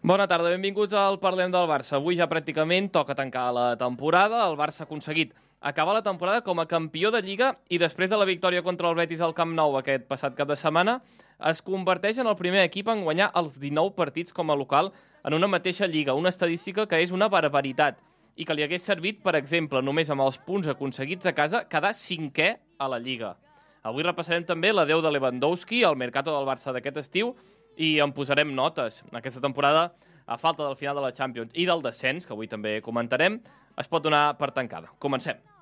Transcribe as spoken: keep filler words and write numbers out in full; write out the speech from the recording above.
Bona tarda, benvinguts al Parlem del Barça. Avui ja pràcticament toca tancar la temporada. El Barça ha aconseguit acabar la temporada com a campió de Lliga i després de la victòria contra el Betis al Camp Nou aquest passat cap de setmana es converteix en el primer equip en guanyar els dinou partits com a local en una mateixa Lliga, una estadística que és una barbaritat i que li hagués servit, per exemple, només amb els punts aconseguits a casa, quedar cinquè a la Lliga. Avui repassarem també l'adeu de Lewandowski, el mercato del Barça d'aquest estiu, i en posarem notes. Aquesta temporada, a falta del final de la Champions i del descens, que avui també comentarem, es pot donar per tancada. Comencem.